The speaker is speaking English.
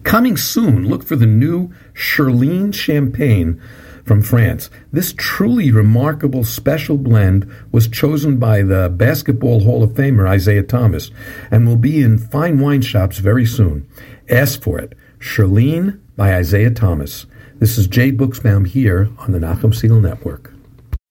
Coming soon, look for the new Shirlene Champagne from France. This truly remarkable special blend was chosen by the Basketball Hall of Famer Isaiah Thomas and will be in fine wine shops very soon. Ask for it. Shirlene by Isaiah Thomas. This is Jay Buchsbaum here on the Nachum Segal Network.